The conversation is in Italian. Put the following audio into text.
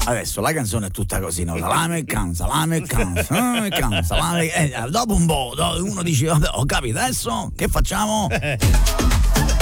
Adesso la canzone è tutta così, no? Salame e can, salame e can, salame e can, salame e... dopo un po', uno dice, vabbè, ho capito, adesso che facciamo?